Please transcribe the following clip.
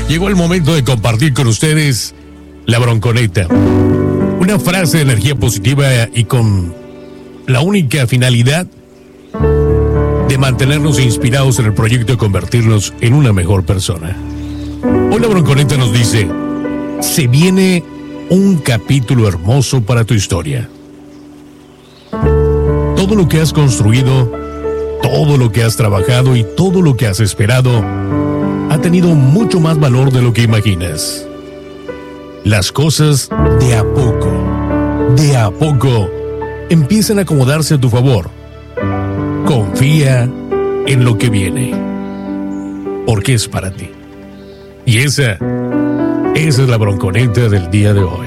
Llegó el momento de compartir con ustedes la bronconeta. Una frase de energía positiva y con la única finalidad de mantenernos inspirados en el proyecto de convertirnos en una mejor persona. Hoy la bronconeta nos dice: se viene un capítulo hermoso para tu historia. Todo lo que has construido, todo lo que has trabajado y todo lo que has esperado ha tenido mucho más valor de lo que imaginas. Las cosas de a poco, empiezan a acomodarse a tu favor. Confía en lo que viene, porque es para ti. Y esa es la bronconeta del día de hoy.